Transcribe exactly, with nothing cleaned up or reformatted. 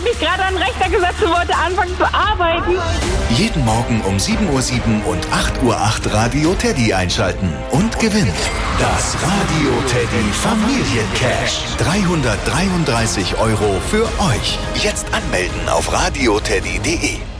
mich gerade an den Rechner gesetzt und wollte anfangen zu arbeiten. Jeden Morgen um sieben Uhr sieben und acht Uhr acht Radio Teddy einschalten und gewinnt das Radio Teddy Familiencash. dreihundertdreiunddreißig Euro für euch. Jetzt anmelden auf radioteddy punkt de.